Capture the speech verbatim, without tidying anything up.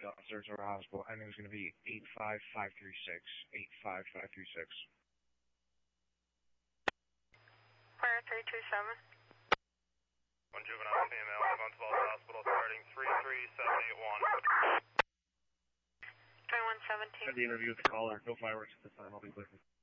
the officers or hospital. Ending is going to be eight five five three six. eight five five three six. Fire three two seven. One juvenile female, Evans Falls Hospital, starting three three seven eight one. twenty-one seventeen. I had the interview with the caller. No fireworks at this time. I'll be quick.